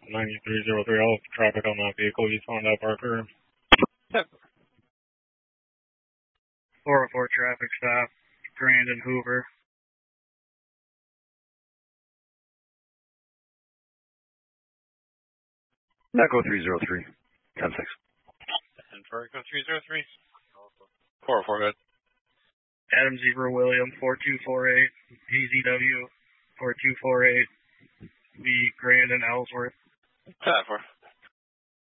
9303, all traffic on that vehicle, East Honda Parker. 404 traffic stop, Grand and Hoover. Echo 303, 10-6. And for Echo 303. 404, good. Adam Zebra William, 4248, PZW, 4248, the Grand and Ellsworth. 5-4.